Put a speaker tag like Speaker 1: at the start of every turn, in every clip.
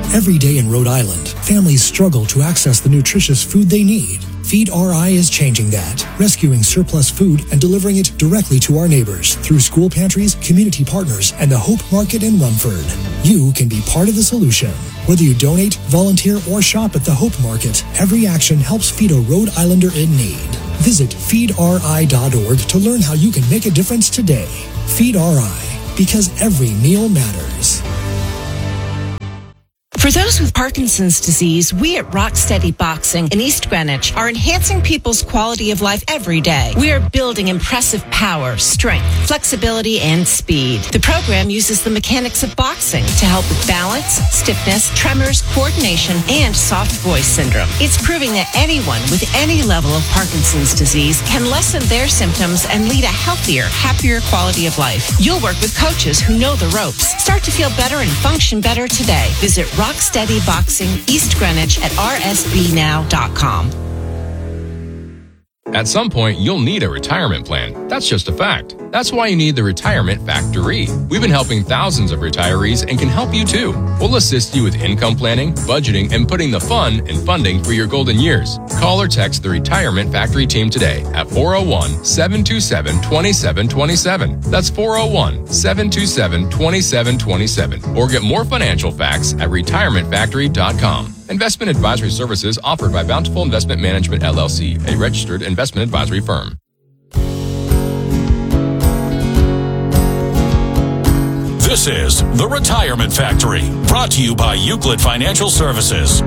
Speaker 1: Every day in Rhode Island, families struggle to access the nutritious food they need. Feed RI is changing that, rescuing surplus food and delivering it directly to our neighbors through school pantries, community partners, and the Hope Market in Rumford. You can be part of the solution. Whether you donate, volunteer, or shop at the Hope Market, every action helps feed a Rhode Islander in need. Visit feedri.org to learn how you can make a difference today. Feed RI, because every meal matters.
Speaker 2: For those with Parkinson's disease, we at Rocksteady Boxing in East Greenwich are enhancing people's quality of life every day. We are building impressive power, strength, flexibility, and speed. The program uses the mechanics of boxing to help with balance, stiffness, tremors, coordination, and soft voice syndrome. It's proving that anyone with any level of Parkinson's disease can lessen their symptoms and lead a healthier, happier quality of life. You'll work with coaches who know the ropes. Start to feel better and function better today. Visit Rocksteady Boxing East Greenwich at rsbnow.com.
Speaker 3: At some point, you'll need a retirement plan. That's just a fact. That's why you need the Retirement Factory. We've been helping thousands of retirees and can help you too. We'll assist you with income planning, budgeting, and putting the fun in funding for your golden years. Call or text the Retirement Factory team today at 401-727-2727. That's 401-727-2727. Or get more financial facts at retirementfactory.com. Investment advisory services offered by Bountiful Investment Management, LLC, a registered investment advisory firm.
Speaker 4: This is The Retirement Factory, brought to you by Euclid Financial Services.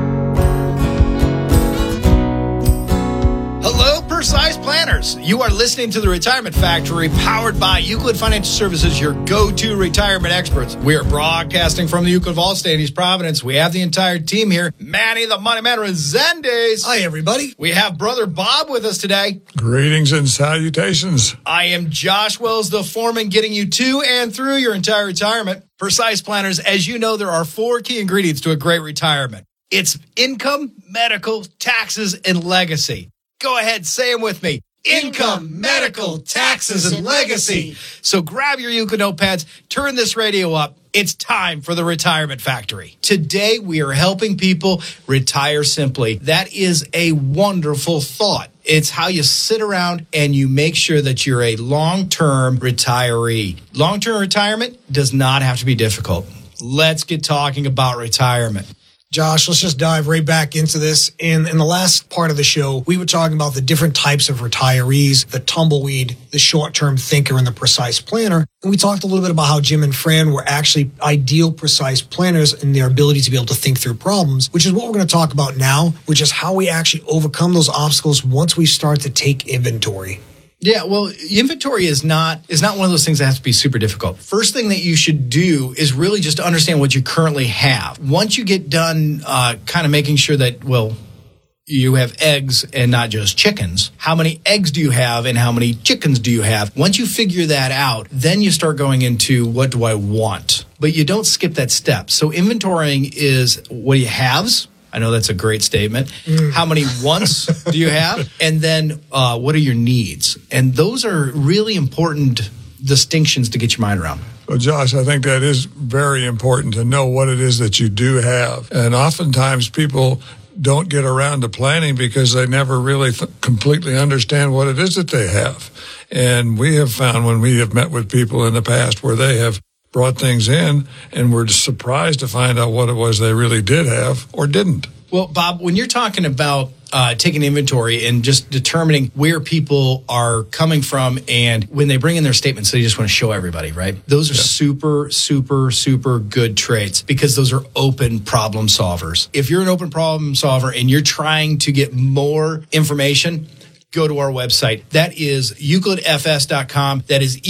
Speaker 5: Hello, Precise Planners. You are listening to The Retirement Factory, powered by Euclid Financial Services, your go-to retirement experts. We are broadcasting from the Euclid Vault State, East Providence. We have the entire team here. Manny, the Money Man Rezendes.
Speaker 6: Hi, everybody.
Speaker 5: We have Brother Bob with us today.
Speaker 7: Greetings and salutations.
Speaker 5: I am Josh Wells, the foreman, getting you to and through your entire retirement. Precise Planners, as you know, there are 4 key ingredients to a great retirement. It's income, medical, taxes, and legacy. Go ahead, say them with me. Income, medical, taxes, and legacy. So grab your Euclid notepads, turn this radio up. It's time for the Retirement Factory. Today, we are helping people retire simply. That is a wonderful thought. It's how you sit around and you make sure that you're a long-term retiree. Long-term retirement does not have to be difficult. Let's get talking about retirement.
Speaker 6: Josh, let's just dive right back into this. In the last part of the show, we were talking about the different types of retirees, the tumbleweed, the short-term thinker, and the precise planner. And we talked a little bit about how Jim and Fran were actually ideal precise planners in their ability to be able to think through problems, which is what we're going to talk about now, which is how we actually overcome those obstacles once we start to take inventory.
Speaker 5: Yeah, well, inventory is not one of those things that has to be super difficult. First thing that you should do is really just understand what you currently have. Once you get done kind of making sure that, well, you have eggs and not just chickens. How many eggs do you have and how many chickens do you have? Once you figure that out, then you start going into what do I want? But you don't skip that step. So inventorying is what do you haves? I know that's a great statement. How many wants do you have? And then what are your needs? And those are really important distinctions to get your mind around.
Speaker 7: Well, Josh, I think that is very important to know what it is that you do have. And oftentimes people don't get around to planning because they never really completely understand what it is that they have. And we have found when we have met with people in the past where they have brought things in and were surprised to find out what it was they really did have or didn't.
Speaker 5: Well, Bob, when you're talking about taking inventory and just determining where people are coming from and when they bring in their statements, they just want to show everybody, right? Those are super, super, super good traits because those are open problem solvers. If you're an open problem solver and you're trying to get more information, go to our website. That is euclidfs.com. That is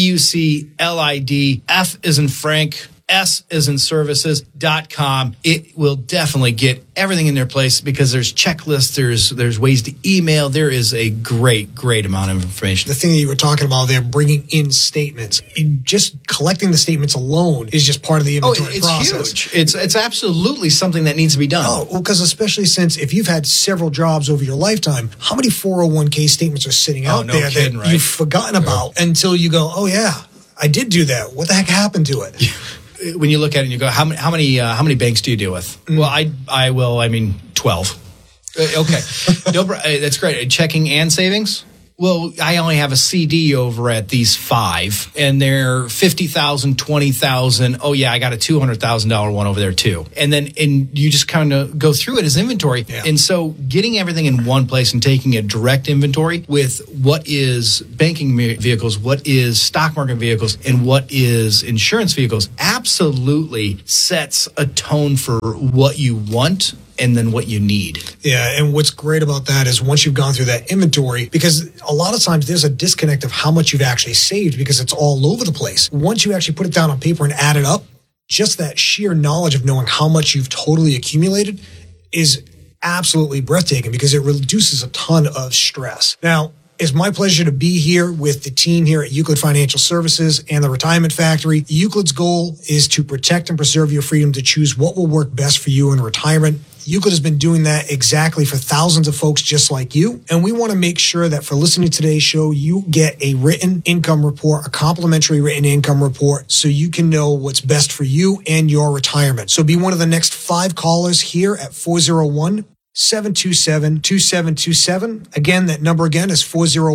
Speaker 5: EUCLID. F as in Frank, S as in services.com. It will definitely get everything in their place because there's checklists, there's ways to email. There is a great amount of information.
Speaker 6: The thing that you were talking about there, bringing in statements, just collecting the statements alone is just part of the inventory process.
Speaker 5: Huge. It's absolutely something that needs to be done.
Speaker 6: Oh, well, because especially since if you've had several jobs over your lifetime, how many 401k statements are sitting out there that you've forgotten about until you go, oh yeah, I did do that. What the heck happened to it?
Speaker 5: when you look at it and you go, how many banks do you deal with? Well, I will. 12. Okay, no, that's great. Checking and savings. Well, I only have a CD over at these 5, and they're $50,000, $20,000. Oh yeah, I got a $200,000 one over there too. And you just kind of go through it as inventory. Yeah. And so getting everything in one place and taking a direct inventory with what is banking vehicles, what is stock market vehicles, and what is insurance vehicles absolutely sets a tone for what you want and then what you need.
Speaker 6: Yeah, and what's great about that is once you've gone through that inventory, because a lot of times there's a disconnect of how much you've actually saved because it's all over the place. Once you actually put it down on paper and add it up, just that sheer knowledge of knowing how much you've totally accumulated is absolutely breathtaking because it reduces a ton of stress. Now, it's my pleasure to be here with the team here at Euclid Financial Services and the Retirement Factory. Euclid's goal is to protect and preserve your freedom to choose what will work best for you in retirement. Euclid has been doing that exactly for thousands of folks just like you. And we want to make sure that for listening to today's show, you get a written income report, a complimentary written income report, so you can know what's best for you and your retirement. So be one of the next 5 callers here at 401-727-2727. Again, that number again is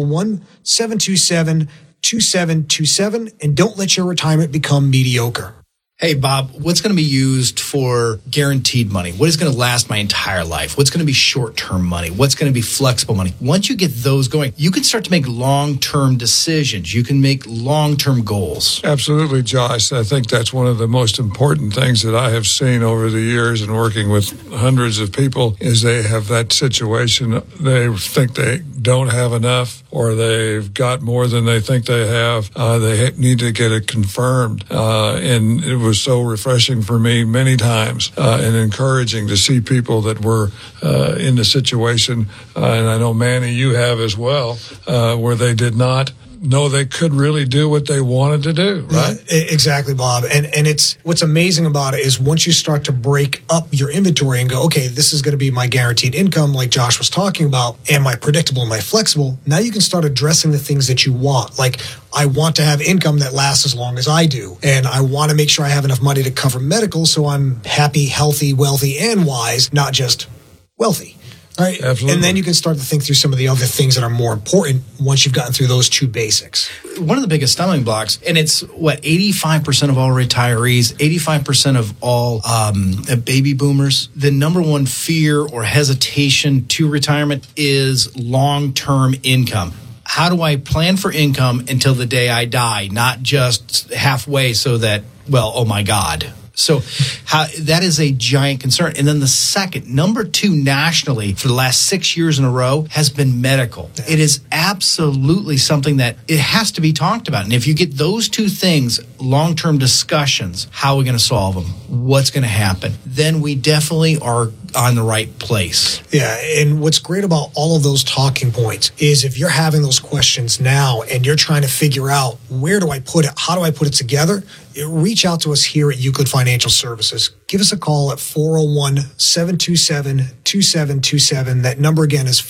Speaker 6: 401-727-2727. And don't let your retirement become mediocre.
Speaker 5: Hey, Bob, what's going to be used for guaranteed money? What is going to last my entire life? What's going to be short-term money? What's going to be flexible money? Once you get those going, you can start to make long-term decisions. You can make long-term goals.
Speaker 7: Absolutely, Josh. I think that's one of the most important things that I have seen over the years in working with hundreds of people is they have that situation. They think they don't have enough or they've got more than they think they have. They need to get it confirmed. And it was so refreshing for me many times and encouraging to see people that were in the situation, and I know, Manny, you have as well, where they did not know they could really do what they wanted to do, right?
Speaker 6: Exactly, Bob. And it's what's amazing about it is once you start to break up your inventory and go, okay, this is going to be my guaranteed income, like Josh was talking about, and my predictable and my flexible, now you can start addressing the things that you want. Like, I want to have income that lasts as long as I do. And I want to make sure I have enough money to cover medical so I'm happy, healthy, wealthy, and wise, not just wealthy. Right.
Speaker 7: Absolutely.
Speaker 6: And then you can start to think through some of the other things that are more important once you've gotten through those 2 basics.
Speaker 5: One of the biggest stumbling blocks, and it's 85% of all retirees, 85% of all baby boomers, the number one fear or hesitation to retirement is long-term income. How do I plan for income until the day I die, not just halfway so that, well, oh my God. So that is a giant concern. And then the second, number 2 nationally for the last 6 years in a row has been medical. Yeah. It is absolutely something that it has to be talked about. And if you get those 2 things, long-term discussions, how are we going to solve them? What's going to happen? Then we definitely are on the right place.
Speaker 6: Yeah, and what's great about all of those talking points is if you're having those questions now and you're trying to figure out where do I put it, how do I put it together, reach out to us here at Euclid Financial Services. Give us a call at 401-727-2727. That number again is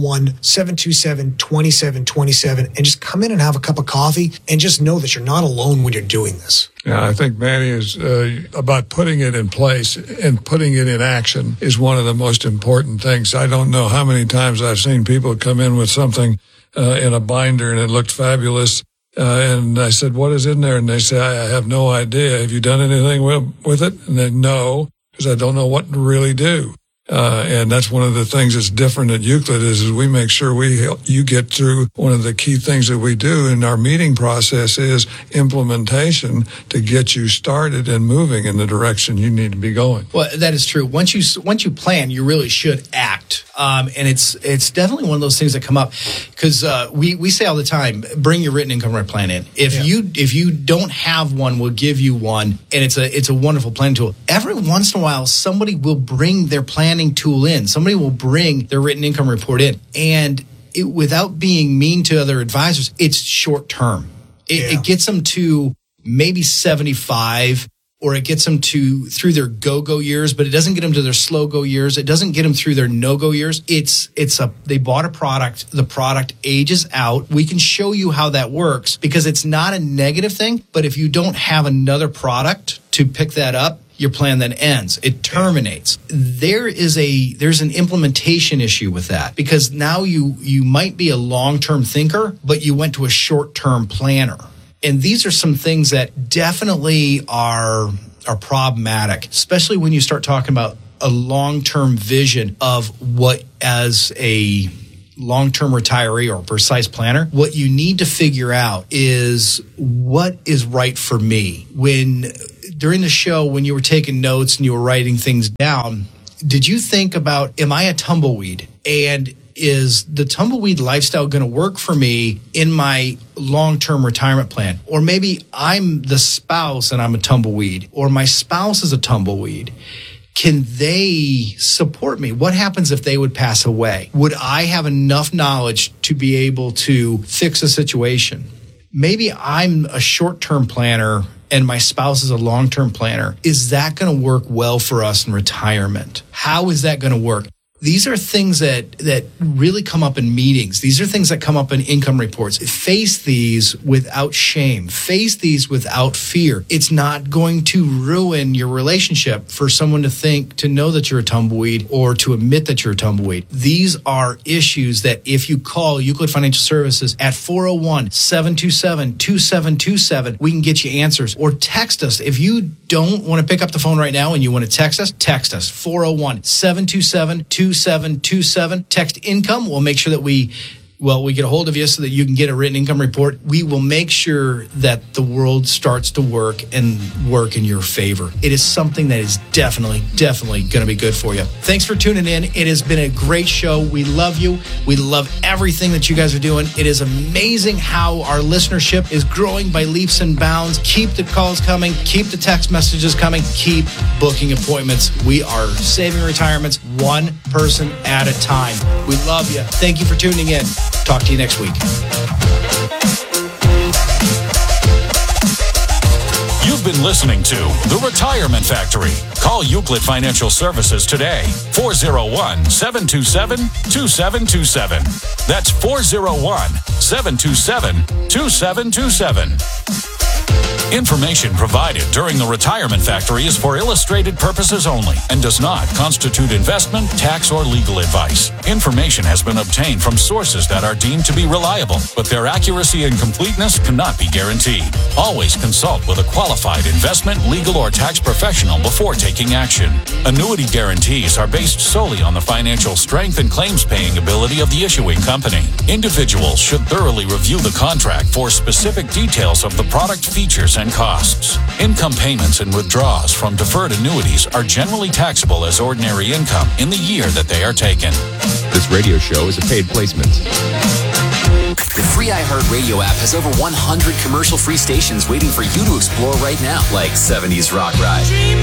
Speaker 6: 401-727-2727. And just come in and have a cup of coffee and just know that you're not alone when you're doing this.
Speaker 7: Yeah, I think, Manny, is about putting it in place and putting it in action is one of the most important things. I don't know how many times I've seen people come in with something in a binder and it looked fabulous. And I said, what is in there? And they say, I have no idea. Have you done anything with it? And they no, because I don't know what to really do. And that's one of the things that's different at Euclid is we make sure you get through one of the key things that we do in our meeting process is implementation to get you started and moving in the direction you need to be going.
Speaker 5: Well, that is true. Once you plan, you really should act. And it's definitely one of those things that come up because we say all the time, bring your written income plan in. If you don't have one, we'll give you one, and it's a wonderful planning tool. Every once in a while, somebody will bring their planning tool in. Somebody will bring their written income report in, and without being mean to other advisors, it's short term. It gets them to maybe 75. Or it gets them through their go-go years, but it doesn't get them to their slow-go years. It doesn't get them through their no-go years. They bought a product. The product ages out. We can show you how that works because it's not a negative thing. But if you don't have another product to pick that up, your plan then ends. It terminates. There's an implementation issue with that, because now you might be a long-term thinker, but you went to a short-term planner. And these are some things that definitely are problematic, especially when you start talking about a long-term vision of what, as a long-term retiree or precise planner, what you need to figure out is what is right for me. During the show, when you were taking notes and you were writing things down, did you think about, am I a tumbleweed? And is the tumbleweed lifestyle going to work for me in my long-term retirement plan? Or maybe I'm the spouse and I'm a tumbleweed, or my spouse is a tumbleweed. Can they support me? What happens if they would pass away? Would I have enough knowledge to be able to fix a situation? Maybe I'm a short-term planner and my spouse is a long-term planner. Is that going to work well for us in retirement? How is that going to work? These are things that really come up in meetings. These are things that come up in income reports. Face these without shame. Face these without fear. It's not going to ruin your relationship for someone to know that you're a tumbleweed or to admit that you're a tumbleweed. These are issues that if you call Euclid Financial Services at 401-727-2727, we can get you answers. Or text us. If you don't want to pick up the phone right now and you want to text us 401-727-2727. Text income. We'll make sure that we get a hold of you so that you can get a written income report. We will make sure that the world starts to work in your favor. It is something that is definitely going to be good for you. Thanks for tuning in. It has been a great show. We love you. We love everything that you guys are doing. It is amazing how our listenership is growing by leaps and bounds. Keep the calls coming. Keep the text messages coming. Keep booking appointments. We are saving retirements one person at a time. We love you. Thank you for tuning in. Talk to you next week.
Speaker 4: You've been listening to The Retirement Factory. Call Euclid Financial Services today. 401-727-2727. That's 401-727-2727. Information provided during The Retirement Factory is for illustrated purposes only and does not constitute investment, tax, or legal advice. Information has been obtained from sources that are deemed to be reliable, but their accuracy and completeness cannot be guaranteed. Always consult with a qualified investment, legal, or tax professional before taking action. Annuity guarantees are based solely on the financial strength and claims-paying ability of the issuing company. Individuals should thoroughly review the contract for specific details of the product features and costs. Income payments and withdrawals from deferred annuities are generally taxable as ordinary income in the year that they are taken.
Speaker 3: This radio show is a paid placement.
Speaker 8: The free iHeartRadio app has over 100 commercial-free stations waiting for you to explore right now, like 70s Rock Ride. Dream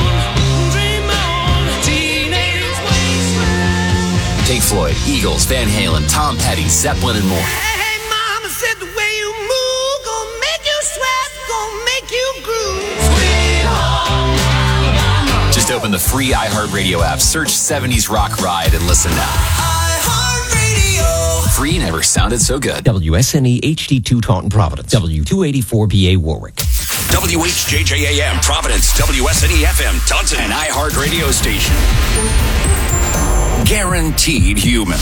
Speaker 8: on, teenage wasteland. Pink Floyd, Eagles, Van Halen, Tom Petty, Zeppelin, and more.
Speaker 9: Hey, mama said the way you move gonna make you sweat, gonna make you groove. Sweet home Alabama.
Speaker 8: Just open the free iHeartRadio app, search 70s Rock Ride, and listen now. Free never sounded so good.
Speaker 10: WSNE HD2 Taunton, Providence. W284BA Warwick.
Speaker 11: WHJJAM Providence. WSNE FM Taunton.
Speaker 8: An iHeartRadio station. Guaranteed human.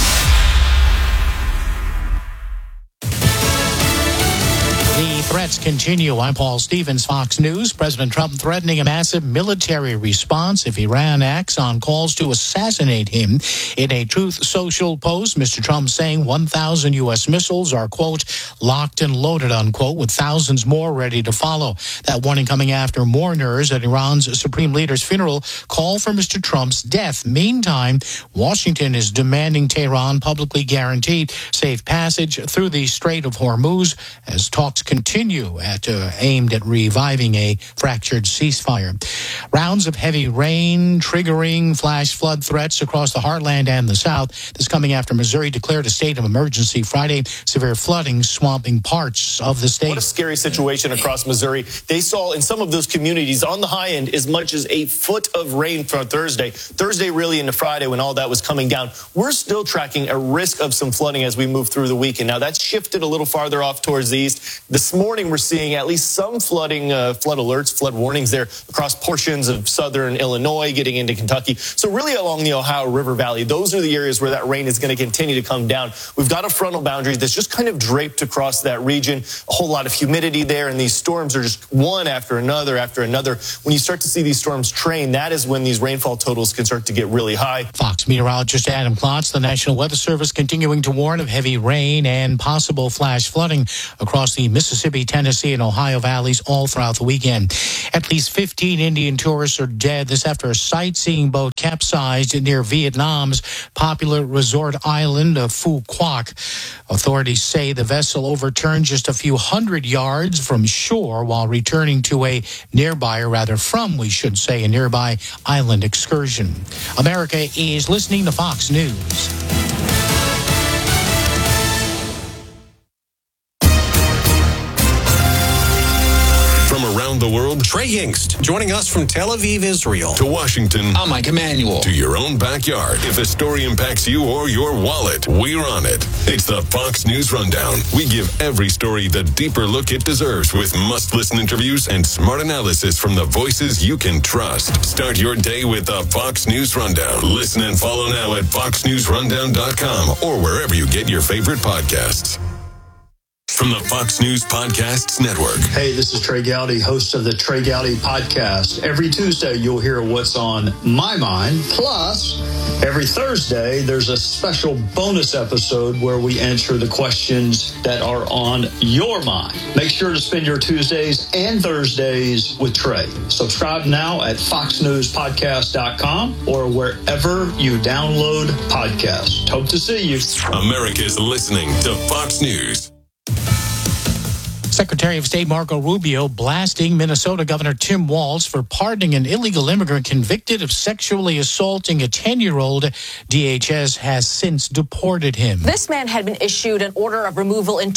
Speaker 12: The threats continue. I'm Paul Stevens, Fox News. President Trump threatening a massive military response if Iran acts on calls to assassinate him. In a Truth Social post, Mr. Trump saying 1,000 U.S. missiles are, quote, locked and loaded, unquote, with thousands more ready to follow. That warning coming after mourners at Iran's supreme leader's funeral call for Mr. Trump's death. Meantime, Washington is demanding Tehran publicly guarantee safe passage through the Strait of Hormuz as talks continue aimed at reviving a fractured ceasefire. Rounds of heavy rain triggering flash flood threats across the heartland and the South. This coming after Missouri declared a state of emergency Friday. Severe flooding swamping parts of the state.
Speaker 13: What a scary situation across Missouri. They saw in some of those communities on the high end as much as a foot of rain for Thursday. Thursday really into Friday when all that was coming down. We're still tracking a risk of some flooding as we move through the weekend. Now that's shifted a little farther off towards the east. This morning, morning, we're seeing at least some flooding, flood alerts, flood warnings there across portions of southern Illinois, getting into Kentucky. So really along the Ohio River Valley, those are the areas where that rain is going to continue to come down. We've got a frontal boundary that's just kind of draped across that region. A whole lot of humidity there, and these storms are just one after another after another. When you start to see these storms train, that is when these rainfall totals can start to get really high.
Speaker 12: Fox meteorologist Adam Klotz, the National Weather Service continuing to warn of heavy rain and possible flash flooding across the Mississippi, Tennessee, and Ohio valleys all throughout the weekend. At least 15 Indian tourists are dead. This after a sightseeing boat capsized near Vietnam's popular resort island of Phu Quoc. Authorities say the vessel overturned just a few hundred yards from shore while returning to a nearby island excursion. America is listening to Fox News.
Speaker 14: From around the world, Trey Yingst, joining us from Tel Aviv, Israel. To Washington, I'm Mike Emanuel. To your own backyard. If a story impacts you or your wallet, we're on it. It's the Fox News Rundown. We give every story the deeper look it deserves with must-listen interviews and smart analysis from the voices you can trust. Start your day with the Fox News Rundown. Listen and follow now at foxnewsrundown.com or wherever you get your favorite podcasts. From the Fox News Podcasts Network.
Speaker 15: Hey, this is Trey Gowdy, host of the Trey Gowdy Podcast. Every Tuesday, you'll hear what's on my mind. Plus, every Thursday, there's a special bonus episode where we answer the questions that are on your mind. Make sure to spend your Tuesdays and Thursdays with Trey. Subscribe now at foxnewspodcast.com or wherever you download podcasts. Hope to see you.
Speaker 14: America's listening to Fox News.
Speaker 12: Secretary of State Marco Rubio blasting Minnesota Governor Tim Walz for pardoning an illegal immigrant convicted of sexually assaulting a 10-year-old. DHS has since deported him.
Speaker 16: This man had been issued an order of removal in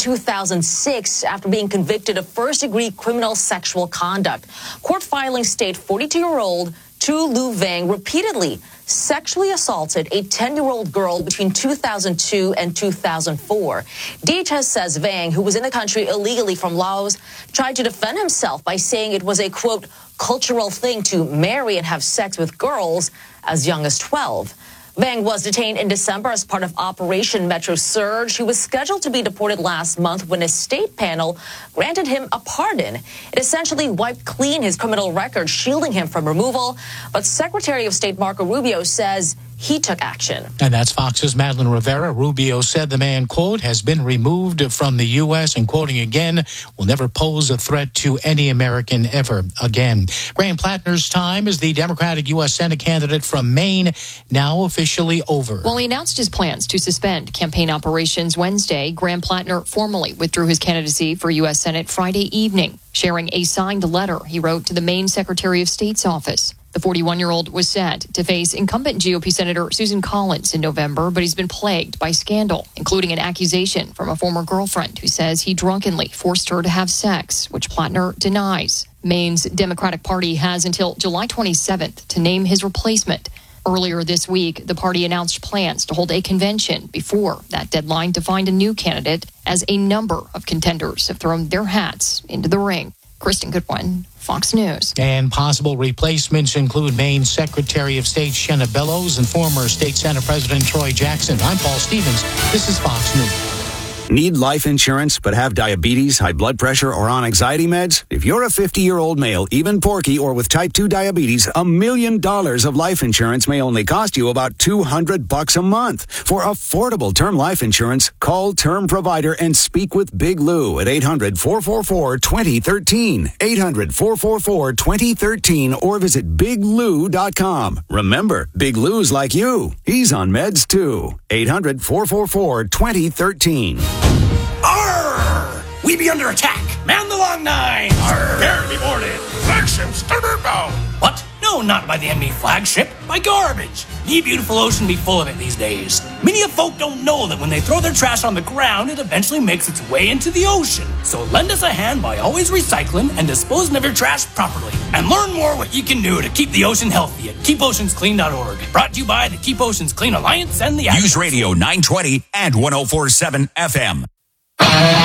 Speaker 16: 2006 after being convicted of first-degree criminal sexual conduct. Court filings state 42-year-old Tu Lu Vang repeatedly sexually assaulted a 10-year-old girl between 2002 and 2004. DHS says Vang, who was in the country illegally from Laos, tried to defend himself by saying it was a, quote, cultural thing to marry and have sex with girls as young as 12. Vang was detained in December as part of Operation Metro Surge. He was scheduled to be deported last month when a state panel granted him a pardon. It essentially wiped clean his criminal record, shielding him from removal. But Secretary of State Marco Rubio says he took action.
Speaker 12: And that's Fox's Madeline Rivera. Rubio said the man, quote, has been removed from the U.S. and, quoting again, will never pose a threat to any American ever again. Graham Plattner's time as the Democratic U.S. Senate candidate from Maine now officially over.
Speaker 17: Well, he announced his plans to suspend campaign operations Wednesday. Graham Plattner formally withdrew his candidacy for U.S. Senate Friday evening, sharing a signed letter he wrote to the Maine Secretary of State's office. The 41-year-old was set to face incumbent GOP Senator Susan Collins in November, but he's been plagued by scandal, including an accusation from a former girlfriend who says he drunkenly forced her to have sex, which Plattner denies. Maine's Democratic Party has until July 27th to name his replacement. Earlier this week, the party announced plans to hold a convention before that deadline to find a new candidate, as a number of contenders have thrown their hats into the ring. Kristen Goodwin, Fox News.
Speaker 12: And possible replacements include Maine Secretary of State Shenna Bellows and former State Senate President Troy Jackson. I'm Paul Stevens. This is Fox News.
Speaker 18: Need life insurance but have diabetes, high blood pressure, or on anxiety meds? If you're a 50-year-old male, even porky, or with type 2 diabetes, $1 million of life insurance may only cost you about $200 a month. For affordable term life insurance, call Term Provider and speak with Big Lou at 800-444-2013. 800-444-2013 or visit biglou.com. Remember, Big Lou's like you. He's on meds too. 800-444-2013.
Speaker 19: Arr! We be under attack. Man the long nine. Arr! Prepare to be boarded. Flagship starboard bow. What? No, not by the enemy flagship. By garbage. The beautiful ocean be full of it these days. Many of folk don't know that when they throw their trash on the ground, it eventually makes its way into the ocean. So lend us a hand by always recycling and disposing of your trash properly. And learn more what you can do to keep the ocean healthy at keepoceansclean.org. Brought to you by the Keep Oceans Clean Alliance and the
Speaker 11: News Radio 920 and 104.7 FM.